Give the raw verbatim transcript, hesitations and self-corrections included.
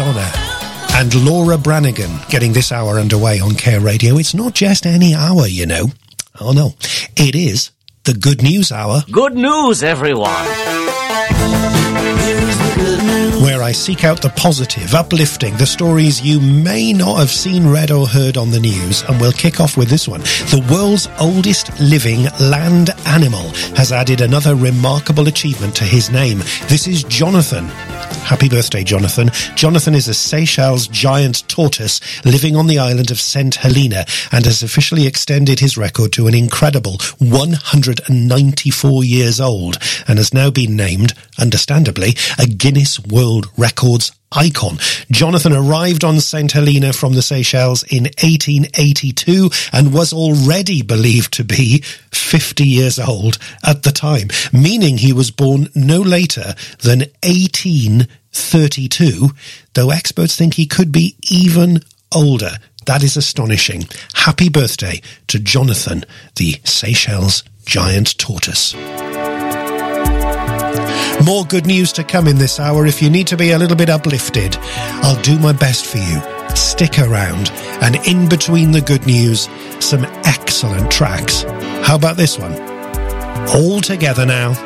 Madonna and Laura Branigan getting this hour underway on Care Radio. It's not just any hour, you know. Oh, no. It is the Good News Hour. Good news, everyone. Where I seek out the positive, uplifting, the stories you may not have seen, read or heard on the news. And we'll kick off with this one. The world's oldest living land animal has added another remarkable achievement to his name. This is Jonathan. Happy birthday, Jonathan. Jonathan is a Seychelles giant tortoise living on the island of Saint Helena and has officially extended his record to an incredible one hundred ninety-four years old and has now been named, understandably, a Guinness World Records icon. Jonathan arrived on Saint Helena from the Seychelles in eighteen eighty-two and was already believed to be fifty years old at the time, meaning he was born no later than eighteen thirty-two, though experts think he could be even older. That is astonishing. Happy birthday to Jonathan, the Seychelles giant tortoise. More good news to come in this hour. If you need to be a little bit uplifted, I'll do my best for you. Stick around. And in between the good news, some excellent tracks. How about this one? All together now.